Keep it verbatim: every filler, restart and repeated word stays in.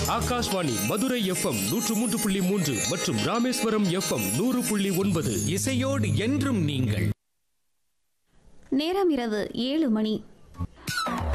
Akashvani Madurai FM நூற்று மூன்று புள்ளி மூன்று மற்றும் ராமேஸ்வரம் எஃப்எம் நூறு புள்ளி ஒன்பது. இசையோடு என்றும் நீங்கள். நேரம் இரவு ஏழு மணி.